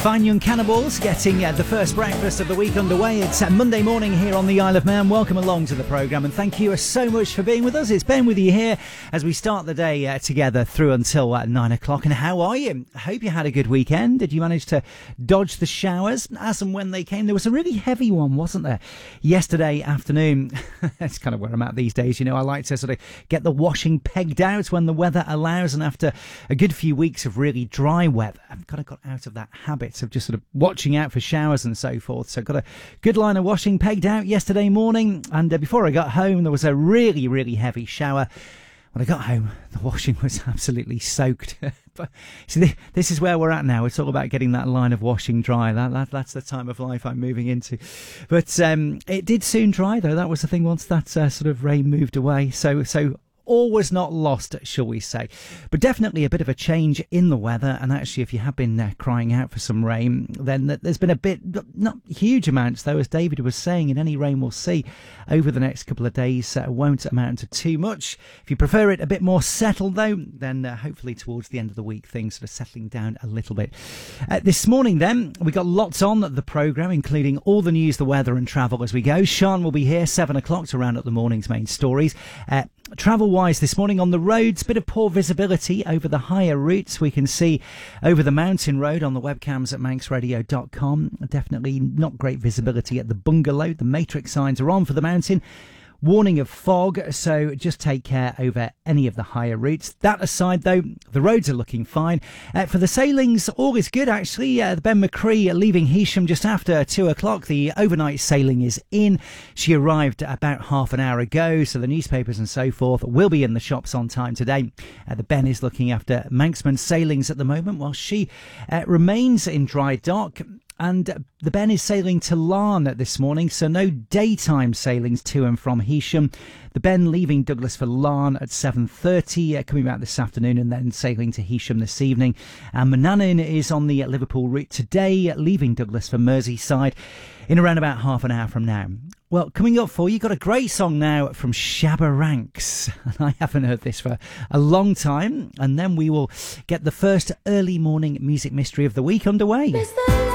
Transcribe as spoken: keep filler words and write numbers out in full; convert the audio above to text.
Fine Young Cannibals getting uh, the first breakfast of the week underway. It's uh, Monday morning here on the Isle of Man. Welcome along to the programme and thank you so much for being with us. It's Ben with you here as we start the day uh, together through until uh, nine o'clock. And how are you? I hope you had a good weekend. Did you manage to dodge the showers as and when they came? There was a really heavy one, wasn't there, yesterday afternoon? That's kind of where I'm at these days. You know, I like to sort of get the washing pegged out when the weather allows, and after a good few weeks of really dry weather, I've kind of got out of that habit of just sort of watching out for showers and so forth. So got a good line of washing pegged out yesterday morning, and uh, before I got home there was a really really heavy shower. When I got home the washing was absolutely soaked. But see, this is where we're at now. It's all about getting that line of washing dry. That, that that's the time of life I'm moving into. But um, it did soon dry though. That was the thing once that uh, sort of rain moved away. So so. All was not lost, shall we say. But definitely a bit of a change in the weather. And actually, if you have been uh, crying out for some rain, then there's been a bit, not huge amounts, though, as David was saying, and any rain we'll see over the next couple of days uh, won't amount to too much. If you prefer it a bit more settled, though, then uh, hopefully towards the end of the week, things sort of settling down a little bit. Uh, this morning, then, we got lots on the programme, including all the news, the weather and travel as we go. Sean will be here seven o'clock to round up the morning's main stories. Uh, Travel-wise this morning on the roads, bit of poor visibility over the higher routes. We can see over the mountain road on the webcams at manx radio dot com. Definitely not great visibility at the bungalow. The matrix signs are on for the mountain. Warning of fog, so just take care over any of the higher routes. That aside, though, the roads are looking fine. Uh, for the sailings, all is good, actually. Uh, the Ben McCree leaving Heysham just after two o'clock. The overnight sailing is in. She arrived about half an hour ago, so the newspapers and so forth will be in the shops on time today. Uh, the Ben is looking after Manxman sailings at the moment, while she uh, remains in dry dock. And the Ben is sailing to Larne this morning, so no daytime sailings to and from Heysham. The Ben leaving Douglas for Larne at seven thirty, uh, coming back this afternoon and then sailing to Heysham this evening. And Manannan is on the Liverpool route today, leaving Douglas for Merseyside in around about half an hour from now. Well, coming up for you, got a great song now from Shabba Ranks. I haven't heard this for a long time. And then we will get the first early morning music mystery of the week underway.